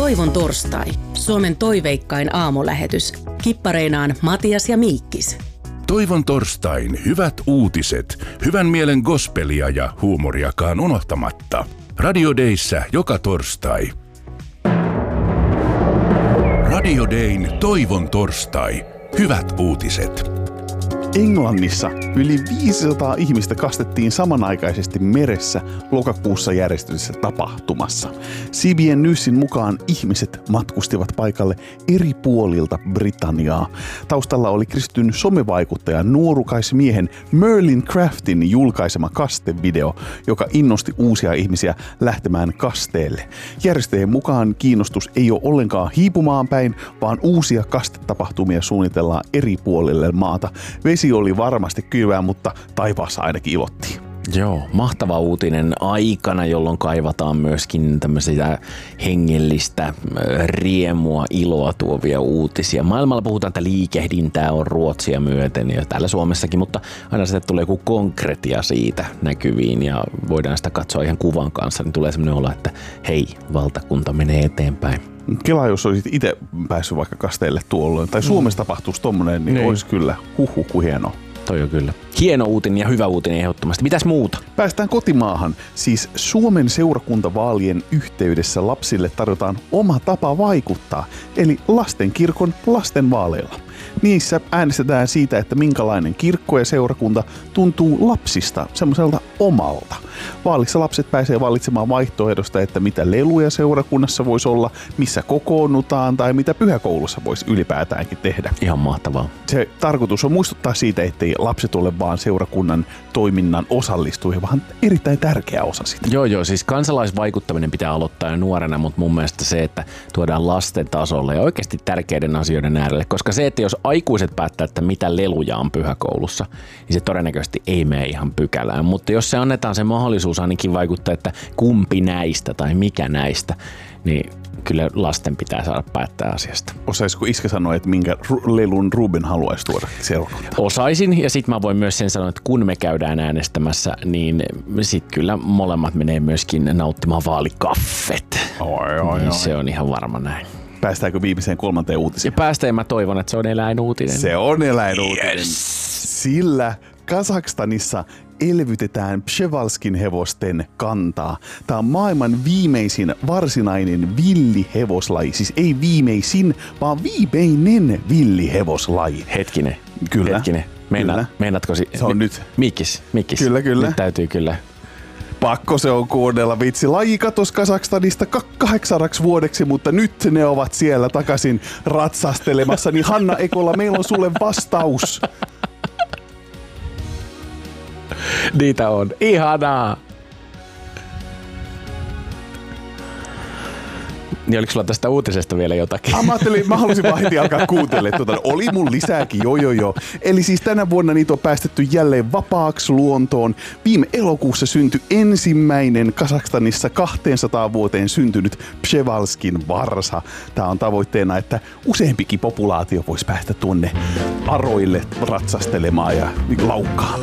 Toivon torstai, Suomen toiveikkain aamulähetys. Kippareinaan Matias ja Miikkis. Toivon torstain hyvät uutiset, hyvän mielen gospelia ja huumoriakaan unohtamatta. Radio Dayssä joka torstai. Radio Dayn Toivon torstai. Hyvät uutiset. Englannissa yli 500 ihmistä kastettiin samanaikaisesti meressä lokakuussa järjestetyssä tapahtumassa. CBN Newsin mukaan ihmiset matkustivat paikalle eri puolilta Britanniaa. Taustalla oli kristityn somevaikuttaja nuorukaismiehen Merlin Craftin julkaisema kastevideo, joka innosti uusia ihmisiä lähtemään kasteelle. Järjestäjien mukaan kiinnostus ei ole ollenkaan hiipumaan päin, vaan uusia kastetapahtumia suunnitellaan eri puolille maata. Vesi oli varmasti kylmää, mutta taivaassa ainakin ilottiin. Joo, mahtava uutinen aikana, jolloin kaivataan myöskin tämmöisiä hengellistä riemua, iloa tuovia uutisia. Maailmalla puhutaan, että liikehdintää on Ruotsia myöten ja täällä Suomessakin, mutta aina sitten tulee joku konkretia siitä näkyviin ja voidaan sitä katsoa ihan kuvan kanssa, niin tulee semmoinen olo, että hei, valtakunta menee eteenpäin. Kela, jos olisit itse päässyt vaikka kasteelle tuolloin, tai Suomessa tapahtuisi tommonen, niin olisi kyllä kun hienoa. Toi on kyllä. Hieno uutinen ja hyvä uutinen ehdottomasti. Mitäs muuta? Päästään kotimaahan. Siis Suomen seurakuntavaalien yhteydessä lapsille tarjotaan oma tapa vaikuttaa, eli lastenkirkon lastenvaaleilla. Niissä äänestetään siitä, että minkälainen kirkko ja seurakunta tuntuu lapsista semmoiselta omalta. Vaalissa lapset pääsee valitsemaan vaihtoehdosta, että mitä leluja seurakunnassa voisi olla, missä kokoonnutaan tai mitä pyhäkoulussa voisi ylipäätäänkin tehdä. Ihan mahtavaa. Se tarkoitus on muistuttaa siitä, ettei lapset ole vaan seurakunnan toiminnan osallistujia, vaan erittäin tärkeä osa sitä. Joo, siis kansalaisvaikuttaminen pitää aloittaa jo nuorena, mutta mun mielestä se, että tuodaan lasten tasolle ja oikeasti tärkeiden asioiden äärelle, koska se, että jos aikuiset päättää, että mitä leluja on pyhäkoulussa, niin se todennäköisesti ei mene ihan pykälään, mutta jos se annetaan se mahdollisuus ainakin vaikuttaa, että kumpi näistä tai mikä näistä, niin kyllä lasten pitää saada päättää asiasta. Osaisiko iskä sanoa, että minkä lelun Ruben haluaisi tuoda seurakuntaan? Osaisin, ja sitten mä voin myös sen sanoa, että kun me käydään äänestämässä, niin sitten kyllä molemmat menee myöskin nauttimaan vaalikaffet. Oi. Se on ihan varma näin. Päästäänkö viimeiseen 3. uutiseen? Ja päästään, mä toivon, että se on eläinuutinen. Se on eläinuutinen. Yes. Sillä Kazakstanissa elvytetään Przewalskin hevosten kantaa. Tämä on maailman viimeisin varsinainen villihevoslaji. Siis ei viimeisin, vaan viimeinen villihevoslaji. Hetkinen. Kyllä. Meinaatko se on nyt. Mikkis. Kyllä. Nyt täytyy kyllä. Pakko se on kuunnella, vitsi. Laji katosi Kazakstanista 8 vuodeksi, mutta nyt ne ovat siellä takaisin ratsastelemassa. Niin Hanna Ekola, meillä on sulle vastaus. Niitä on. Ihanaa! Niin oliko sulla tästä uutisesta vielä jotakin? Mä halusin vaan heti alkaa kuuntelemaan. Oli mun lisääkin, joo. Eli siis tänä vuonna niitä on päästetty jälleen vapaaksi luontoon. Viime elokuussa syntyi ensimmäinen Kazakstanissa 200 vuoteen syntynyt Przewalskin varsa. Tää on tavoitteena, että useampikin populaatio voisi päästä tuonne aroille ratsastelemaan ja laukkaamaan.